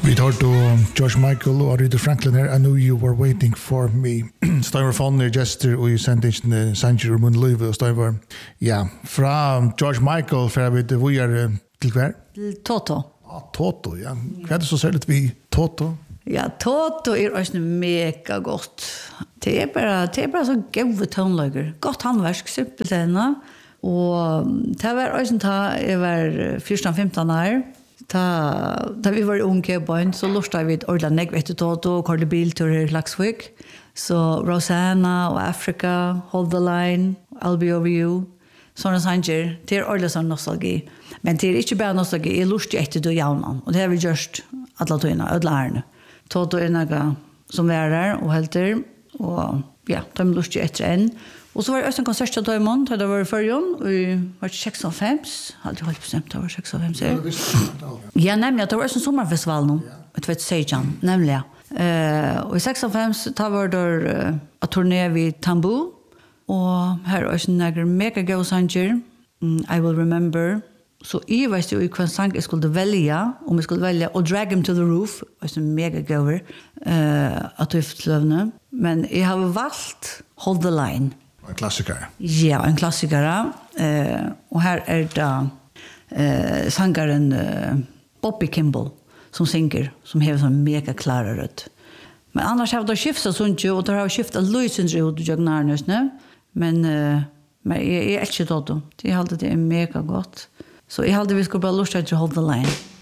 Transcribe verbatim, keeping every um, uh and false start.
Vi tar då George Michael och Aretha Franklin här. I knew you were waiting for me. Støyver Fonner, Jester og i sendingen Sanger og Mun Løyve og Støyver. Ja, fra George Michael fra vi det vi er til hver? Til Toto. Ja, Toto, ja. Hva er det så særligt vi Toto? Ja, Toto er også mega godt. Det er bare, det er bare så gode tonelager. Godt handverk, simpelt henne. Og det var også da jeg var fjorton femton år. Da, da vi var unge barn, så lurte vi et ordentlig negv etter Toto, og kørte bilturer i Laksvik. Så Rosanna og Africa, Hold the Line, I'll Be Over You. Sånne sanger, det er ordentlig sånn nostalgi. Men det er ikke bare nostalgi, jeg lurte etter det jævnen. Og det har vi gjort alle togene, alle ærene. Toto er noe som vi er der og helter. Og ja, de lurte etter en. Og så var det også en konsert til Døymon, da det var i førjen, og vi var seksogfems, hadde holdt bestemt, det var seksogfems. Ja, nemlig, det var også en sommerfestival nå, et vet Seijan, nemlig. Uh, og i seksogfems, da var det uh, at turné vid Tambu, og her er også en mega gode sanger, um, I Will Remember. Så jeg vet jo i hva sang jeg skulle velge, om jeg skulle velge Og Drag Him to the Roof, også en mega gode, uh, at Øftløvne. Men jeg har valgt Hold the Line. En klassiker. Ja, en klassiker. Uh, og her er det uh, sangeren uh, Bobby Kimball som synger, som har sånn mega klare rødt. Men annars har det skiftet sånt jo, og det har skiftet løsens ut i Jøgnarnøsene. Men, uh, men jeg, jeg er ikke tatt det. Jeg halte det er mega godt. Så jeg halte vi skulle bare lurt til å Hold the Line.